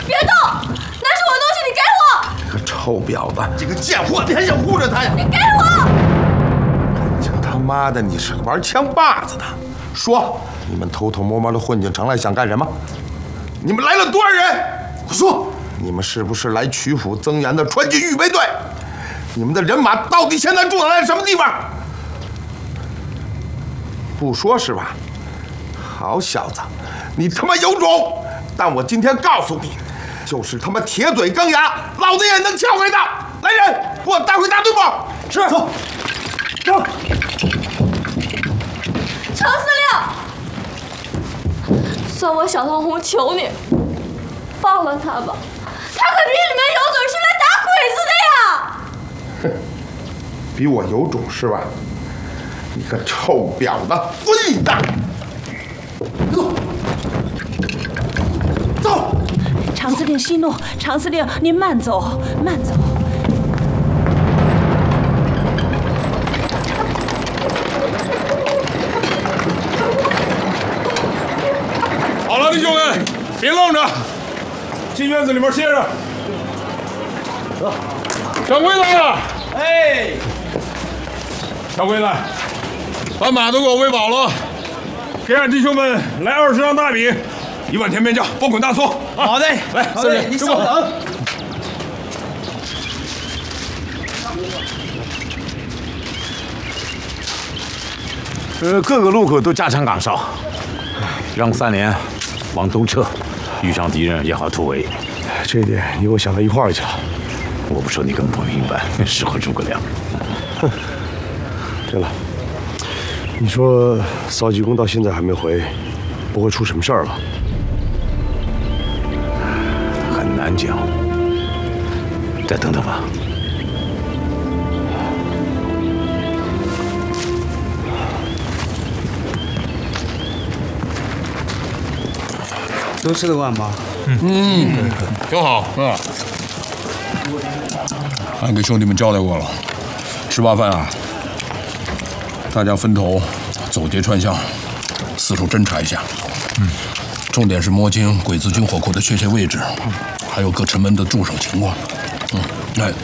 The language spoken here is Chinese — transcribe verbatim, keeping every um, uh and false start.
别动！那是我东西，你给我！ 这个臭婊子， 这个贱货，你还想护着他呀？ 你给我！ 这他妈的，你是玩枪把子的！说，你们偷偷摸摸的混进城来想干什么？你们来了多少人？快说！你们是不是来曲阜增援的川军预备队？你们的人马到底现在住在什么地方？不说是吧？好小子，你他妈有种！但我今天告诉你，就是他妈铁嘴钢牙，老子也能撬开的！来人，给我带回大队部。 是，走，走。 程司令，算我小唐红求你，放了他吧，他可比你们有种，是来打鬼子的呀！ 哼，比我有种是吧？你个臭婊子，混蛋！ 走，走。 常司令息怒，常司令您慢走，慢走。 好了，弟兄们，别愣着，进院子里面歇着。走，掌柜的， 哎， 掌柜的，把马都给我喂饱了，给俺弟兄们来二十张大饼，一碗甜面酱，包捆大葱。 好的， 来，四位， 你稍等。 呃，各个路口都加强岗哨，让三连往东撤，遇上敌人也好突围。 这一点你我想到一块儿去了。 我不说你根本不明白，是会诸葛亮。 哼，对了，你说骚济公到现在还没回，不会出什么事儿吧？ 很难讲，再等等吧。 都吃得惯吗？ 嗯，挺好，嗯。俺给兄弟们交代过了，吃罢饭啊，大家分头走街串巷，四处侦查一下。嗯，重点是摸清鬼子军火库的确切位置，还有各城门的驻守情况。嗯，哎，